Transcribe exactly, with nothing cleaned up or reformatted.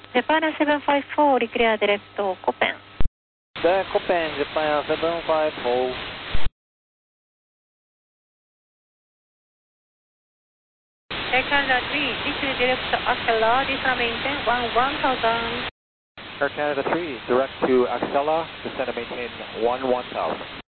Japan seven five four, clear direct to Copen. The Copen, Japan seven five four. Air Canada three, this is direct to Acela, descend maintain one one thousand. Air Canada three, direct to Acela, descend and maintain one one thousand.